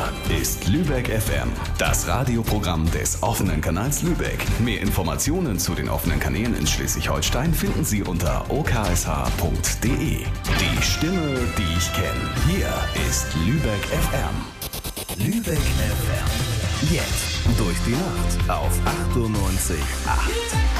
ist Lübeck FM, das Radioprogramm des offenen Kanals Lübeck. Mehr Informationen zu den offenen Kanälen in Schleswig-Holstein finden Sie unter oksh.de. Die Stimme, die ich kenne. Hier ist Lübeck FM. Lübeck FM. Jetzt durch die Nacht auf 98,8.